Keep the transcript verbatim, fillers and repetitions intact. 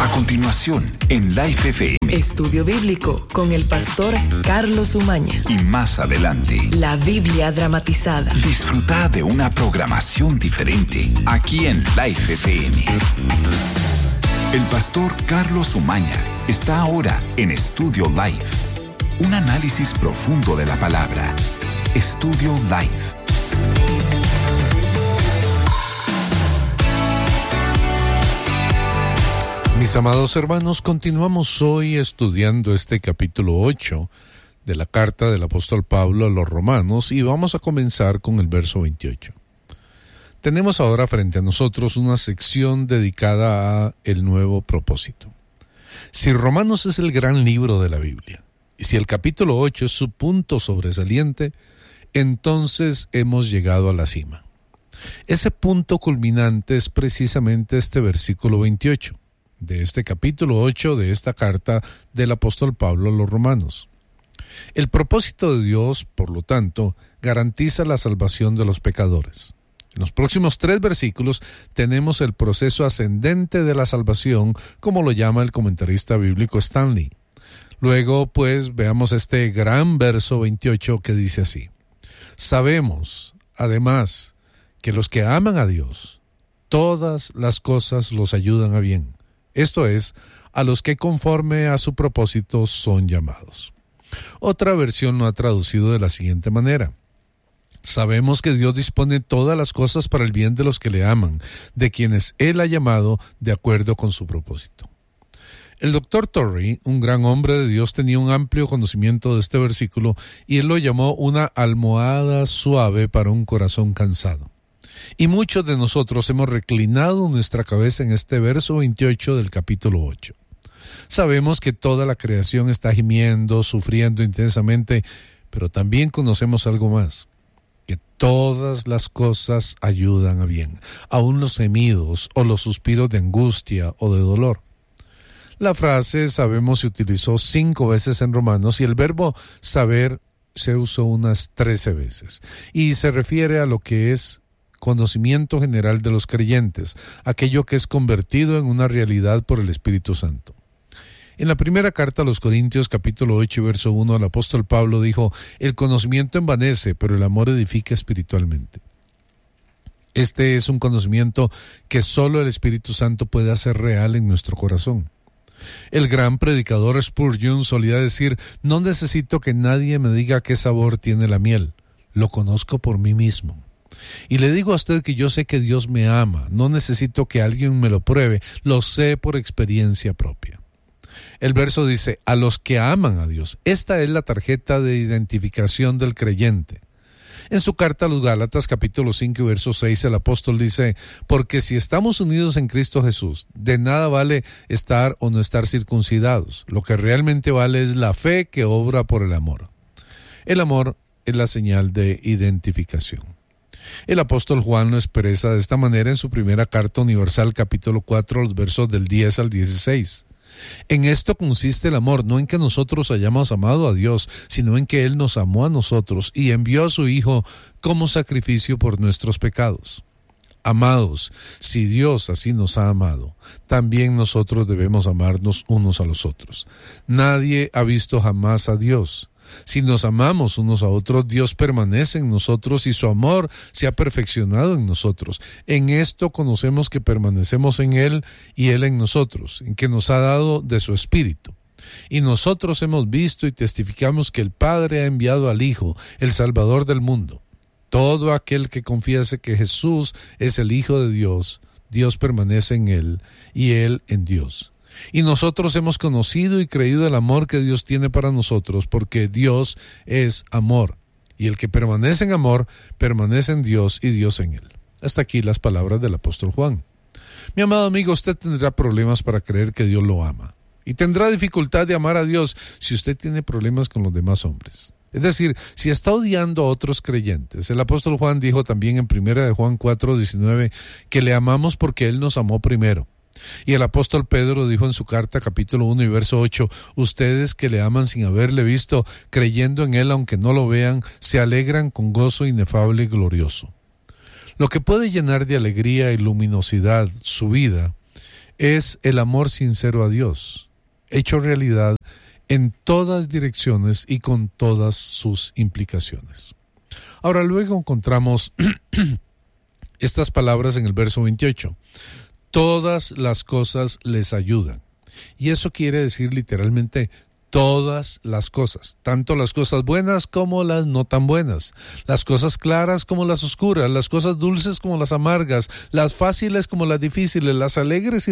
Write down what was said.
A continuación, en Life F M. Estudio Bíblico con el pastor Carlos Umaña. Y más adelante, la Biblia dramatizada. Disfruta de una programación diferente aquí en Life F M. El pastor Carlos Umaña está ahora en Estudio Life. Un análisis profundo de la palabra. Estudio Life. Mis amados hermanos, continuamos hoy estudiando este capítulo ocho de la carta del apóstol Pablo a los romanos y vamos a comenzar con el verso veintiocho. Tenemos ahora frente a nosotros una sección dedicada a el nuevo propósito. Si Romanos es el gran libro de la Biblia y si el capítulo ocho es su punto sobresaliente, entonces hemos llegado a la cima. Ese punto culminante es precisamente este versículo veintiocho. De este capítulo ocho de esta carta del apóstol Pablo a los romanos. El propósito de Dios, por lo tanto, garantiza la salvación de los pecadores. En los próximos tres versículos tenemos el proceso ascendente de la salvación, como lo llama el comentarista bíblico Stanley. Luego, pues, veamos este gran verso veintiocho que dice así: sabemos, además, que los que aman a Dios, todas las cosas los ayudan a bien. Esto es, a los que conforme a su propósito son llamados. Otra versión lo ha traducido de la siguiente manera: sabemos que Dios dispone todas las cosas para el bien de los que le aman, de quienes Él ha llamado de acuerdo con su propósito. El doctor Torrey, un gran hombre de Dios, tenía un amplio conocimiento de este versículo y él lo llamó una almohada suave para un corazón cansado. Y muchos de nosotros hemos reclinado nuestra cabeza en este verso veintiocho del capítulo ocho. Sabemos que toda la creación está gimiendo, sufriendo intensamente, pero también conocemos algo más, que todas las cosas ayudan a bien, aun los gemidos o los suspiros de angustia o de dolor. La frase sabemos se utilizó cinco veces en Romanos y el verbo saber se usó unas trece veces y se refiere a lo que es conocimiento general de los creyentes, aquello que es convertido en una realidad por el Espíritu Santo. En la primera carta a los Corintios, capítulo ocho, verso uno, el apóstol Pablo dijo: el conocimiento envanece, pero el amor edifica espiritualmente. Este es un conocimiento que solo el Espíritu Santo puede hacer real en nuestro corazón. El gran predicador Spurgeon solía decir: no necesito que nadie me diga qué sabor tiene la miel, lo conozco por mí mismo. Y le digo a usted que yo sé que Dios me ama, no necesito que alguien me lo pruebe, lo sé por experiencia propia. El verso dice: a los que aman a Dios. Esta es la tarjeta de identificación del creyente. En su carta a los Gálatas, capítulo cinco, verso seis, el apóstol dice: porque si estamos unidos en Cristo Jesús, de nada vale estar o no estar circuncidados. Lo que realmente vale es la fe que obra por el amor. El amor es la señal de identificación. El apóstol Juan lo expresa de esta manera en su primera carta universal, capítulo cuatro, los versos del diez al dieciséis. En esto consiste el amor, no en que nosotros hayamos amado a Dios, sino en que Él nos amó a nosotros y envió a su Hijo como sacrificio por nuestros pecados. Amados, si Dios así nos ha amado, también nosotros debemos amarnos unos a los otros. Nadie ha visto jamás a Dios. Si nos amamos unos a otros, Dios permanece en nosotros y su amor se ha perfeccionado en nosotros. En esto conocemos que permanecemos en Él y Él en nosotros, en que nos ha dado de su Espíritu. Y nosotros hemos visto y testificamos que el Padre ha enviado al Hijo, el Salvador del mundo. Todo aquel que confiese que Jesús es el Hijo de Dios, Dios permanece en Él y Él en Dios. Y nosotros hemos conocido y creído el amor que Dios tiene para nosotros, porque Dios es amor. Y el que permanece en amor, permanece en Dios y Dios en él. Hasta aquí las palabras del apóstol Juan. Mi amado amigo, usted tendrá problemas para creer que Dios lo ama. Y tendrá dificultad de amar a Dios si usted tiene problemas con los demás hombres. Es decir, si está odiando a otros creyentes. El apóstol Juan dijo también en primera de Juan cuatro diecinueve que le amamos porque Él nos amó primero. Y el apóstol Pedro dijo en su carta, capítulo uno y verso ocho, ustedes que le aman sin haberle visto, creyendo en Él aunque no lo vean, se alegran con gozo inefable y glorioso. Lo que puede llenar de alegría y luminosidad su vida es el amor sincero a Dios, hecho realidad en todas direcciones y con todas sus implicaciones. Ahora, luego encontramos estas palabras en el verso veintiocho. Todas las cosas les ayudan. Y eso quiere decir literalmente todas las cosas, tanto las cosas buenas como las no tan buenas, las cosas claras como las oscuras, las cosas dulces como las amargas, las fáciles como las difíciles, las alegres y